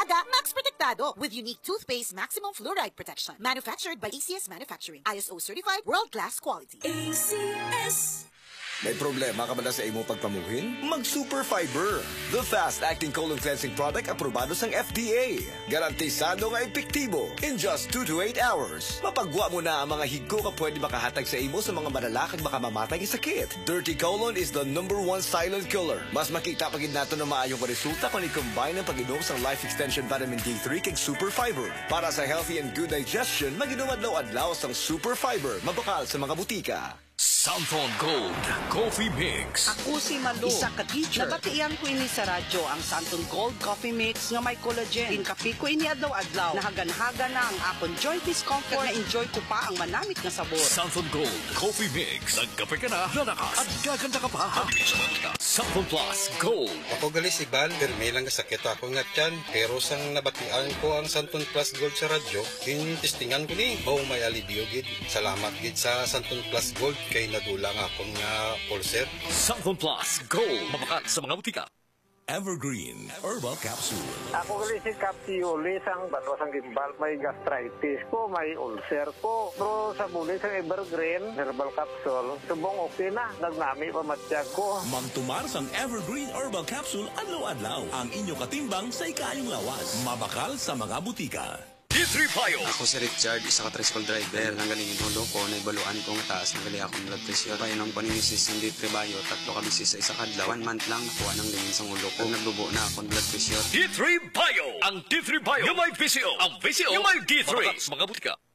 alaga, Max Protektado with unique toothpaste maximum fluoride protection. Manufactured by ACS Manufacturing. ISO certified world-class quality. ACS. May problema ka ba na sa imo pagpamuhin? Mag-Super Fiber, the fast-acting colon cleansing product aprobado sa FDA. Garantisado nga epektibo in just 2 to 8 hours. Mapagwa mo na ang mga higko ka pwede makahatag sa imo sa mga malalakad makamamatay ng sakit. Dirty colon is the #1 silent killer. Mas makita pagid nato na maayong resulta kung i-combine ang pag-inom sa Life Extension Vitamin D3 kag Super Fiber. Para sa healthy and good digestion, mag-inom adlaw-adlaw sang Super Fiber. Mabakal sa mga butika. Santon Gold Coffee Mix. Ako si Malu, isa ka teacher. Nabatian ko ini sa radyo ang Santon Gold Coffee Mix nga may collagen. Dinkapi ko ini adlaw-adlaw. Nahagan-haga na ang akong joint discomfort. Na-enjoy ko pa ang manamit na sabor. Santon Gold Coffee Mix. Nagkape ka na, lalakas at gaganda ka pa. Santon Plus Gold. Ako gali si Bal, pero may lang sakit ako nga tiyan. Pero sang nabatian ko ang Santon Plus Gold sa radyo, testingan ko ni. Oh, may alibio gid. Salamat gid sa Santon Plus Gold kay nadulang akong ulcer. Santon Plus Gold. Mabakat sa mga butika. Evergreen Herbal Capsule. Ako gali si Capsiuli sang batwasang gimbal, may gastritis ko, may ulcer ko. Pero sa muli sang Evergreen Herbal Capsule, subong okay na, nagnami pa matiyag ko. Magtumar sang Evergreen Herbal Capsule adlaw-adlaw. Ang inyo katimbang sa ikaaling lawas. Mabakal sa mga butika. D3 Bio. Ako si Richard, isa ka tricycle driver. Nanggaling yung hulo ko, naibaluan ko nga taas, nanggali akong blood pressure. Painom ko ni Mrs. yung D3 Bio, 3 kabisis sa isa kadlaw. 1 month lang, nakuha ng lingin sa hulo ko. Naglubo na akong blood pressure. D3 Bio. Ang D3 Bio. Yung may VCO. Ang VCO. Yung may D3. Mga butika.